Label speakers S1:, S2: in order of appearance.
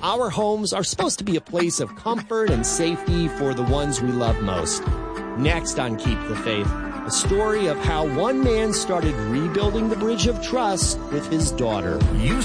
S1: our homes are supposed to be a place of comfort and safety for the ones we love most. Next on Keep the Faith, a story of how one man started rebuilding the bridge of trust with his daughter.
S2: You